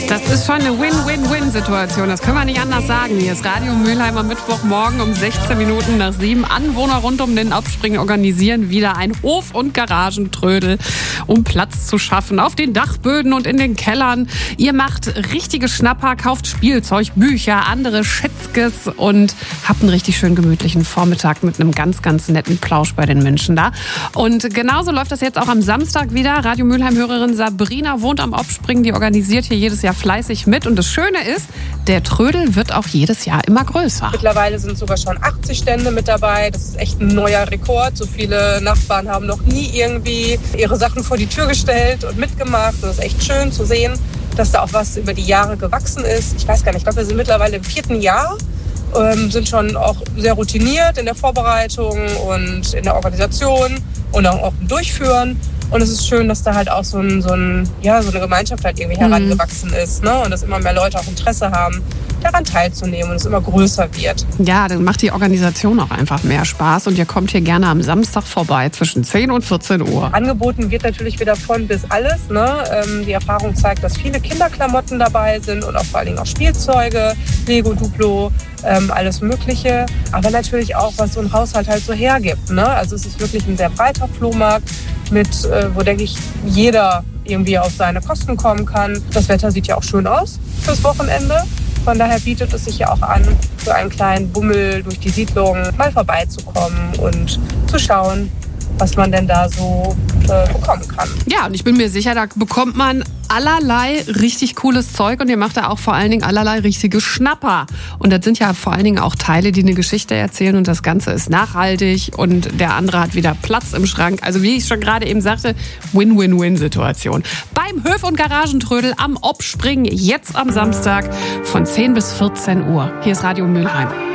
Das ist schon eine Win-Win-Win-Situation. Das können wir nicht anders sagen. Hier ist Radio Mülheim am Mittwochmorgen um 16 Minuten nach 7. Anwohner rund um den Obspring organisieren wieder ein Hof- und Garagentrödel, um Platz zu schaffen auf den Dachböden und in den Kellern. Ihr macht richtige Schnapper, kauft Spielzeug, Bücher, andere Schätzkes und habt einen richtig schön gemütlichen Vormittag mit einem ganz, ganz netten Plausch bei den Menschen da. Und genauso läuft das jetzt auch am Samstag wieder. Radio Mülheim-Hörerin Sabrina wohnt am Obspring. Die organisiert hier jedes Jahr fleißig mit. Und das Schöne ist, der Trödel wird auch jedes Jahr immer größer. Mittlerweile sind sogar schon 80 Stände mit dabei. Das ist echt ein neuer Rekord. So viele Nachbarn haben noch nie irgendwie ihre Sachen vor die Tür gestellt und mitgemacht. Und das ist echt schön zu sehen, dass da auch was über die Jahre gewachsen ist. Ich weiß gar nicht, ich glaube, wir sind mittlerweile im 4. Jahr. Sind schon auch sehr routiniert in der Vorbereitung und in der Organisation und auch im Durchführen. Und es ist schön, dass da halt auch so eine Gemeinschaft halt irgendwie herangewachsen ist, ne? Und dass immer mehr Leute auch Interesse haben, daran teilzunehmen und es immer größer wird. Ja, dann macht die Organisation auch einfach mehr Spaß und ihr kommt hier gerne am Samstag vorbei zwischen 10 und 14 Uhr. Angeboten wird natürlich wieder von bis alles, ne? Die Erfahrung zeigt, dass viele Kinderklamotten dabei sind und auch vor allen Dingen auch Spielzeuge, Lego, Duplo, alles Mögliche. Aber natürlich auch, was so ein Haushalt halt so hergibt, ne? Also es ist wirklich ein sehr breiter Flohmarkt mit, wo, denke ich, jeder irgendwie auf seine Kosten kommen kann. Das Wetter sieht ja auch schön aus fürs Wochenende. Von daher bietet es sich ja auch an, für einen kleinen Bummel durch die Siedlung mal vorbeizukommen und zu schauen, was man denn da so bekommen kann. Ja, und ich bin mir sicher, da bekommt man allerlei richtig cooles Zeug und ihr macht da auch vor allen Dingen allerlei richtige Schnapper. Und das sind ja vor allen Dingen auch Teile, die eine Geschichte erzählen und das Ganze ist nachhaltig und der andere hat wieder Platz im Schrank. Also wie ich schon gerade eben sagte, Win-Win-Win-Situation. Beim Höf- und Garagentrödel am Obspring, jetzt am Samstag von 10 bis 14 Uhr. Hier ist Radio Mülheim.